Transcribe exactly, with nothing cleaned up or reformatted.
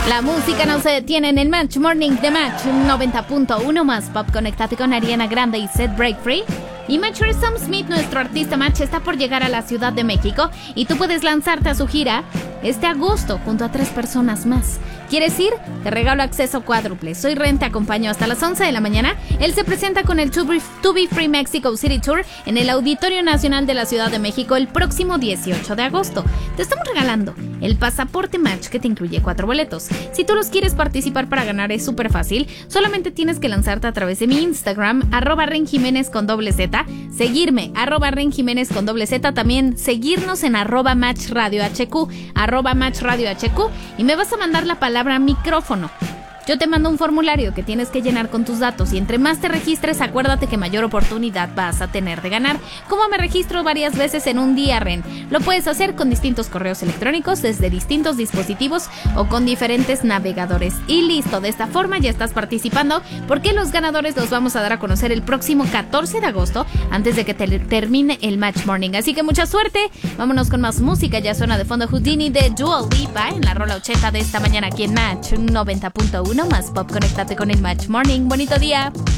La música no se detiene en el Match Morning de Match noventa punto uno más Pop. Conéctate con Ariana Grande y Set Break Free. Y Matcher Sam Smith, nuestro artista Match, está por llegar a la Ciudad de México y tú puedes lanzarte a su gira este agosto junto a tres personas más. ¿Quieres ir? Te regalo acceso cuádruple. Soy Ren, te acompaño hasta las once de la mañana. Él se presenta con el To Be, To Be Free Mexico City Tour en el Auditorio Nacional de la Ciudad de México el próximo dieciocho de agosto. Te estamos regalando el pasaporte Match que te incluye cuatro boletos. Si tú los quieres participar para ganar es súper fácil. Solamente tienes que lanzarte a través de mi Instagram, arroba Ren Jiménez con doble Z, seguirme, arroba Ren Jiménez con doble Z, también seguirnos en arroba Match Radio H Q, arroba Match Radio H Q, y me vas a mandar la palabra micrófono. Yo te mando un formulario que tienes que llenar con tus datos y entre más te registres, acuérdate que mayor oportunidad vas a tener de ganar. ¿Cómo me registro varias veces en un día, Ren? Lo puedes hacer con distintos correos electrónicos, desde distintos dispositivos o con diferentes navegadores. Y listo, de esta forma ya estás participando, porque los ganadores los vamos a dar a conocer el próximo catorce de agosto, antes de que te termine el Match Morning. Así que mucha suerte, vámonos con más música. Ya suena de fondo Houdini de Dua Lipa en la rola ochenta de esta mañana aquí en Match noventa punto uno más Pop. Conéctate con el Match Morning. Bonito día.